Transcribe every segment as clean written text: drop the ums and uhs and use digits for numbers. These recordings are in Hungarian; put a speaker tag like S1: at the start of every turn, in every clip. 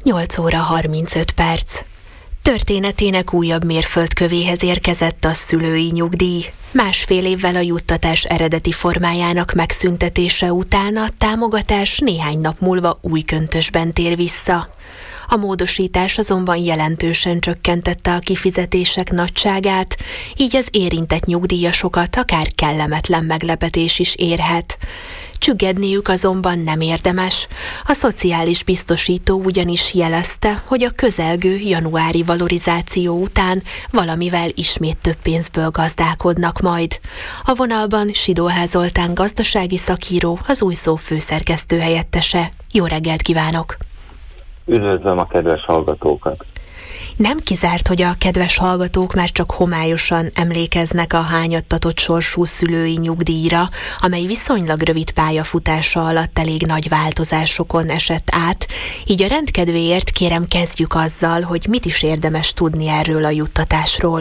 S1: 8 óra 35 perc. Történetének újabb mérföldkövéhez érkezett a szülői nyugdíj. 1,5 évvel a juttatás eredeti formájának megszüntetése után a támogatás néhány nap múlva új köntösben tér vissza. A módosítás azonban jelentősen csökkentette a kifizetések nagyságát, így az érintett nyugdíjasokat akár kellemetlen meglepetés is érhet. Csüggedniük azonban nem érdemes. A szociális biztosító ugyanis jelezte, hogy a közelgő januári valorizáció után valamivel ismét több pénzből gazdálkodnak majd. A vonalban Sidóház Zoltán gazdasági szakíró, az Új Szó főszerkesztő helyettese. Jó reggelt kívánok!
S2: Üdvözlöm a kedves hallgatókat!
S1: Nem kizárt, hogy a kedves hallgatók már csak homályosan emlékeznek a hányattatott sorsú szülői nyugdíjra, amely viszonylag rövid pályafutása alatt elég nagy változásokon esett át, így a rendkedvéért kérem kezdjük azzal, hogy mit is érdemes tudni erről a juttatásról.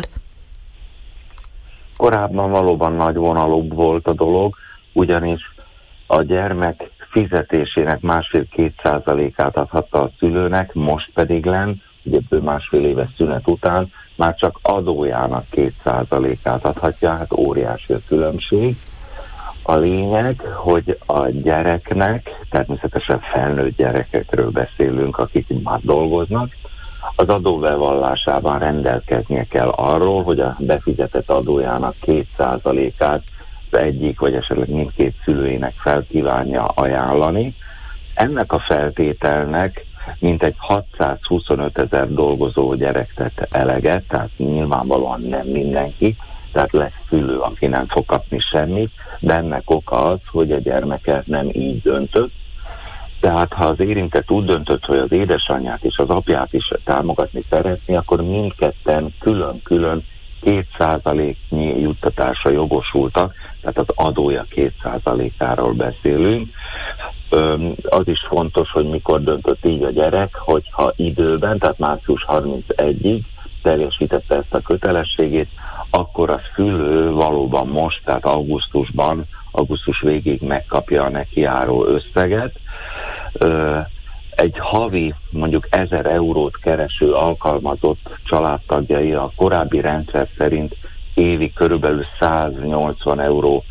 S2: Korábban valóban nagyvonalúbb volt a dolog, ugyanis a gyermek fizetésének 1,5-2%-át adhatta a szülőnek, most pedig ugye 1,5 éves szünet után már csak adójának 2%-át adhatja, hát óriási a különbség. A lényeg, hogy a gyereknek, természetesen felnőtt gyerekekről beszélünk, akik már dolgoznak, az adóbevallásában rendelkeznie kell arról, hogy a befizetett adójának 2%-át az egyik, vagy esetleg mindkét szülőjének fel kívánja ajánlani. Ennek a feltételnek mintegy 625 000 dolgozó gyerek tett eleget, tehát nyilvánvalóan nem mindenki, tehát lesz szülő, aki nem fog kapni semmit, de ennek oka az, hogy a gyermeke nem így döntött. Tehát ha az érintett úgy döntött, hogy az édesanyját és az apját is támogatni szeretné, akkor mindketten külön-külön 2%-nyi juttatásra jogosultak, tehát az adója 2%-áról beszélünk. Az is fontos, hogy mikor döntött így a gyerek, hogyha időben, tehát március 31-ig teljesítette ezt a kötelességét, akkor a szülő valóban most, tehát augusztus végig megkapja a neki járó összeget. Egy havi mondjuk 1000 eurót kereső alkalmazott családtagjai a korábbi rendszer szerint évi körülbelül 180 euró